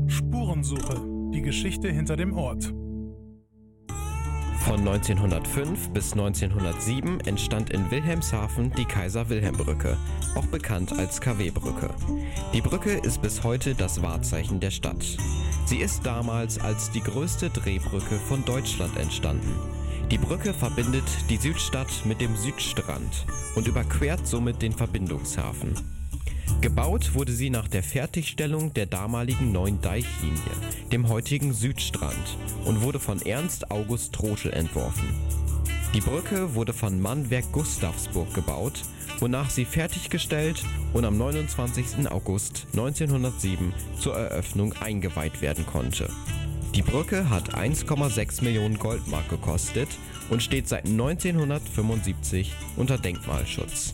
Spurensuche. Die Geschichte hinter dem Ort. Von 1905 bis 1907 entstand in Wilhelmshaven die Kaiser-Wilhelm-Brücke, auch bekannt als KW-Brücke. Die Brücke ist bis heute das Wahrzeichen der Stadt. Sie ist damals als die größte Drehbrücke von Deutschland entstanden. Die Brücke verbindet die Südstadt mit dem Südstrand und überquert somit den Verbindungshafen. Gebaut wurde sie nach der Fertigstellung der damaligen neuen Deichlinie, dem heutigen Südstrand, und wurde von Ernst August Troschel entworfen. Die Brücke wurde von Mannwerk Gustavsburg gebaut, wonach sie fertiggestellt und am 29. August 1907 zur Eröffnung eingeweiht werden konnte. Die Brücke hat 1,6 Millionen Goldmark gekostet und steht seit 1975 unter Denkmalschutz.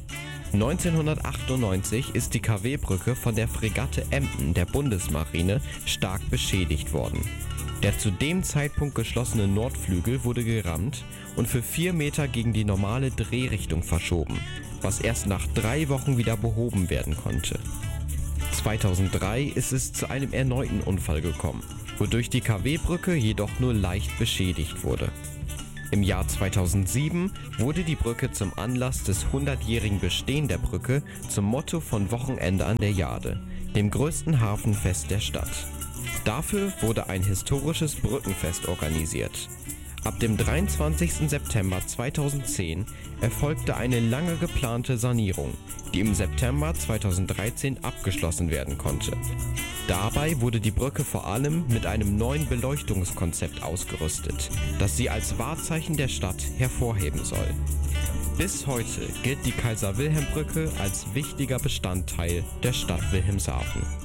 1998 ist die KW-Brücke von der Fregatte Emden der Bundesmarine stark beschädigt worden. Der zu dem Zeitpunkt geschlossene Nordflügel wurde gerammt und für 4 Meter gegen die normale Drehrichtung verschoben, was erst nach 3 Wochen wieder behoben werden konnte. 2003 ist es zu einem erneuten Unfall gekommen, wodurch die KW-Brücke jedoch nur leicht beschädigt wurde. Im Jahr 2007 wurde die Brücke zum Anlass des 100-jährigen Bestehen der Brücke zum Motto von Wochenende an der Jade, dem größten Hafenfest der Stadt. Dafür wurde ein historisches Brückenfest organisiert. Ab dem 23. September 2010 erfolgte eine lange geplante Sanierung, die im September 2013 abgeschlossen werden konnte. Dabei wurde die Brücke vor allem mit einem neuen Beleuchtungskonzept ausgerüstet, das sie als Wahrzeichen der Stadt hervorheben soll. Bis heute gilt die Kaiser-Wilhelm-Brücke als wichtiger Bestandteil der Stadt Wilhelmshaven.